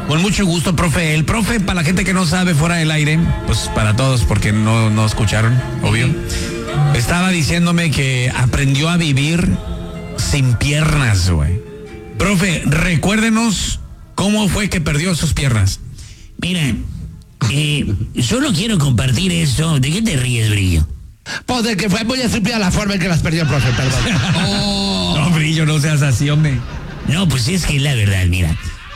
Con mucho gusto, profe. El profe, para la gente que no sabe, fuera del aire, pues para todos, porque no escucharon, obvio. Estaba diciéndome que aprendió a vivir sin piernas, güey. Profe, recuérdenos cómo fue que perdió sus piernas. Mira, solo quiero compartir esto. ¿De qué te ríes, Brillo? Pues de que fue muy estúpida la forma en que las perdió, profe, perdón. No, Brillo, no seas así, hombre. No, pues es que es la verdad, mira.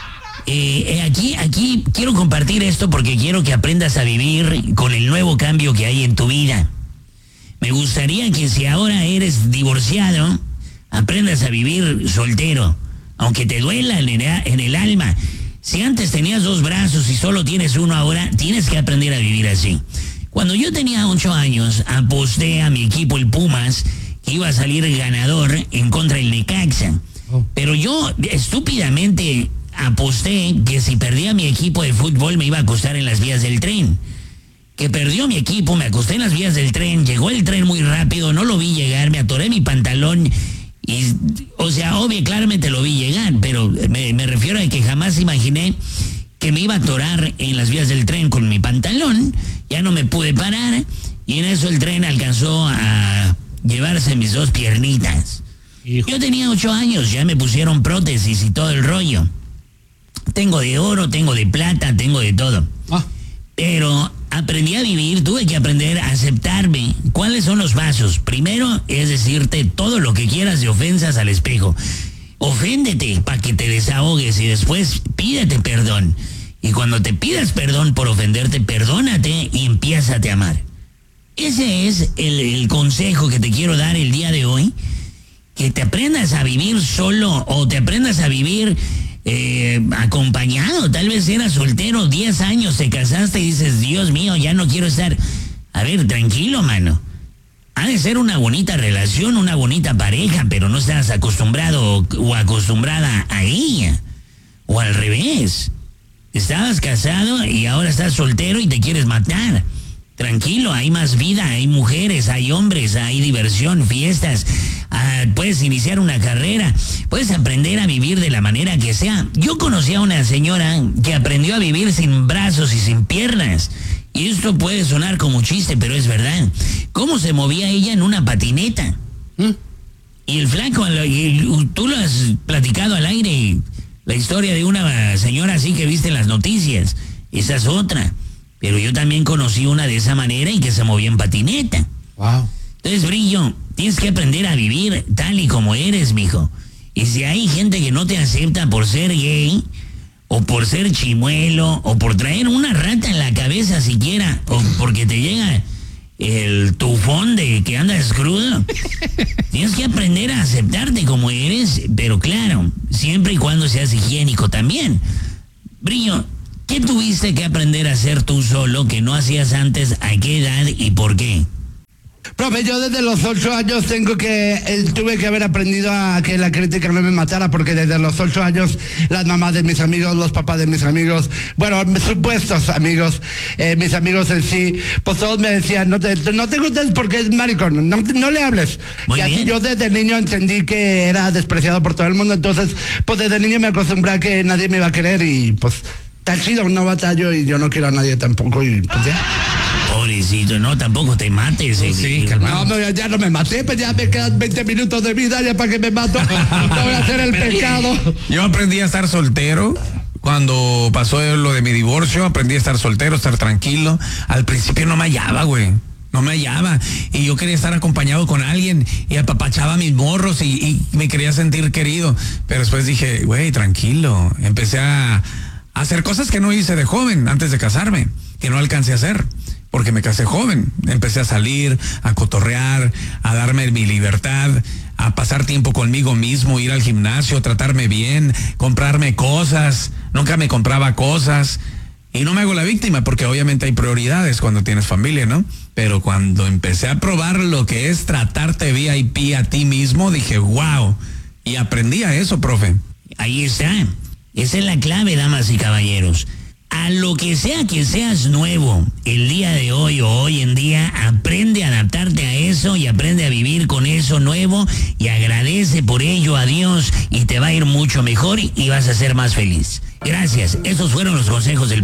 Aquí quiero compartir esto porque quiero que aprendas a vivir con el nuevo cambio que hay en tu vida. Me gustaría que si ahora eres divorciado, aprendas a vivir soltero, aunque te duela en el alma. Si antes tenías 2 brazos y solo tienes uno ahora, tienes que aprender a vivir así. Cuando yo tenía 8 años, aposté a mi equipo, el Pumas, que iba a salir ganador en contra del Necaxa. Pero yo estúpidamente aposté que si perdía mi equipo de fútbol me iba a acostar en las vías del tren. Que perdió mi equipo, me acosté en las vías del tren, llegó el tren muy rápido, no lo vi llegar, me atoré mi pantalón y, o sea, obvio, claramente lo vi llegar, pero me refiero a que jamás imaginé que me iba a atorar en las vías del tren con mi pantalón, ya no me pude parar y en eso el tren alcanzó a llevarse mis 2 piernitas. Hijo. Yo tenía 8 años, ya me pusieron prótesis y todo el rollo. Tengo de oro, tengo de plata, tengo de todo. Pero aprendí a vivir, tuve que aprender a aceptarme. ¿Cuáles son los pasos? Primero es decirte todo lo que quieras de ofensas al espejo. Oféndete para que te desahogues y después pídete perdón. Y cuando te pidas perdón por ofenderte, perdónate y empiézate a amar. Ese es el consejo que te quiero dar el día de hoy. Que te aprendas a vivir solo o te aprendas a vivir acompañado. Tal vez eras soltero 10 años, te casaste y dices, Dios mío, ya no quiero estar. A ver, tranquilo, mano. Ha de ser una bonita relación, una bonita pareja, pero no estás acostumbrado o acostumbrada a ella. O al revés. Estabas casado y ahora estás soltero y te quieres matar. Tranquilo, hay más vida, hay mujeres, hay hombres, hay diversión, fiestas. Puedes iniciar una carrera, puedes aprender a vivir de la manera que sea. Yo conocí a una señora que aprendió a vivir sin brazos y sin piernas. Y esto puede sonar como chiste, pero es verdad. ¿Cómo se movía ella en una patineta? Y el flaco, tú lo has platicado al aire, la historia de una señora así que viste en las noticias. Esa es otra. Pero yo también conocí una de esa manera y que se movía en patineta. Wow. Entonces, Brillo, tienes que aprender a vivir tal y como eres, mijo. Y si hay gente que no te acepta por ser gay, o por ser chimuelo, o por traer una rata en la cabeza siquiera, o porque te llega el tufón de que andas crudo, tienes que aprender a aceptarte como eres, pero claro, siempre y cuando seas higiénico también. Brillo, ¿qué tuviste que aprender a hacer tú solo que no hacías antes? ¿A qué edad y por qué? Profe, yo desde los 8 años tuve que haber aprendido a que la crítica no me matara, porque desde los 8 años las mamás de mis amigos, los papás de mis amigos, bueno, mis supuestos amigos, mis amigos en sí, pues todos me decían, no te gustes porque es maricón, no le hables. Muy y así bien. yo desde niño entendí que era despreciado por todo el mundo, entonces pues desde niño me acostumbré a que nadie me iba a querer y pues tan chido, no batallo y yo no quiero a nadie tampoco y pues ya. Pobrecito, no, tampoco te mates. Sí, calmado. No, ya no me maté, pues ya me quedan 20 minutos de vida, ya para que me mato. No voy a hacer el pecado. Yo aprendí a estar soltero. Cuando pasó lo de mi divorcio, aprendí a estar soltero, estar tranquilo. Al principio no me hallaba, güey. No me hallaba. Y yo quería estar acompañado con alguien. Y apapachaba mis morros y me quería sentir querido. Pero después dije, güey, tranquilo. Empecé a hacer cosas que no hice de joven antes de casarme, que no alcancé a hacer. Porque me casé joven, empecé a salir, a cotorrear, a darme mi libertad, a pasar tiempo conmigo mismo, ir al gimnasio, tratarme bien, comprarme cosas. Nunca me compraba cosas y no me hago la víctima porque obviamente hay prioridades cuando tienes familia, ¿no? Pero cuando empecé a probar lo que es tratarte VIP a ti mismo, dije, wow, y aprendí a eso, profe. Ahí está. Esa es la clave, damas y caballeros. A lo que sea que seas nuevo el día de hoy o hoy en día, aprende a adaptarte a eso y aprende a vivir con eso nuevo y agradece por ello a Dios y te va a ir mucho mejor y vas a ser más feliz. Gracias. Esos fueron los consejos del